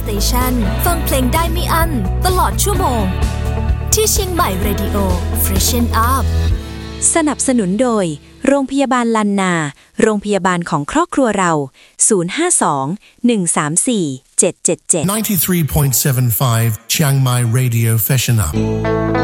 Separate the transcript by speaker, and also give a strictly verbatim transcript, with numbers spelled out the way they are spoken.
Speaker 1: สเตชันฟังเพลงได้ไม่อั้นตลอดชั่วโมงที่เชียงใหม่เรดิโอ Freshen Up
Speaker 2: สนับสนุนโดยโรงพยาบาลลันนาโรงพยาบาลของครอบครัวเราศูนย์ ห้า สอง หนึ่ง สาม สี่ เจ็ด เจ็ด เจ็ด
Speaker 3: ninety-three point seven five Chiang Mai Radio Freshen Up